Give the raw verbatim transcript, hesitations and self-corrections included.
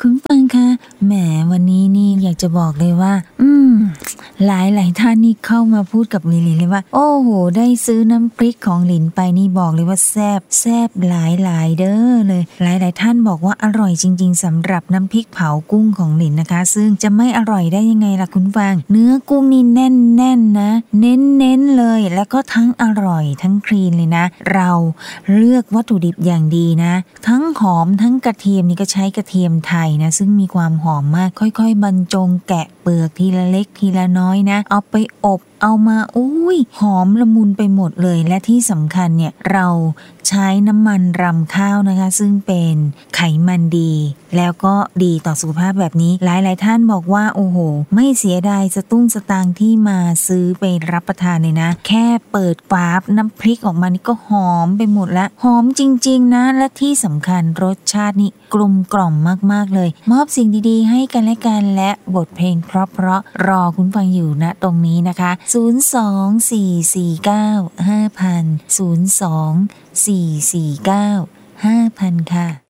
คุณฟังคะแหมวันนี้นี่อยากจะบอกเลยว่าอืมหลายหลายท่านนี่เข้ามาพูดกับลินเลยว่าโอ้โหได้ซื้อน้ำพริกของลินไปนี่บอกเลยว่าแซ่บแซ่บหลายหลายเด้อเลยหลายหลายท่านบอกว่าอร่อยจริงๆสำหรับน้ำพริกเผากุ้งของลินนะคะซึ่งจะไม่อร่อยได้ยังไงล่ะคุณฟังเนื้อกุ้งนี่แน่นแน่นนะเน้นเน้นเลยแล้วก็ทั้งอร่อยทั้งคลีนเลยนะเราเลือกวัตถุดิบอย่างดีนะทั้งหอมทั้งกระเทียมนี่ก็ใช้กระเทียมไทยนะซึ่งมีความหอมมากค่อยๆบรรจงแกะเปลือกทีละเล็กทีละน้อยนะเอาไปอบเอามาอุ้ยหอมละมุนไปหมดเลยและที่สำคัญเนี่ยเราใช้น้ำมันรำข้าวนะคะซึ่งเป็นไขมันดีแล้วก็ดีต่อสุขภาพแบบนี้หลายๆท่านบอกว่าโอ้โหไม่เสียดายสตุ้งสตางค์ที่มาซื้อไปรับประทานเลยนะแค่เปิดฝาน้ำพริกออกมานี่ก็หอมไปหมดแล้วหอมจริงๆนะและที่สำคัญรสชาตินี่กลมกล่อมมากๆเลยมอบสิ่งดีๆให้กันและกันและบทเพลงเพราะๆรอคุณฟังอยู่ณตรงนี้นะคะศูนย์ สอง สี่ สี่ เก้า ห้า ศูนย์ ศูนย์ สอง สี่ สี่ เก้า ห้า ค่ะ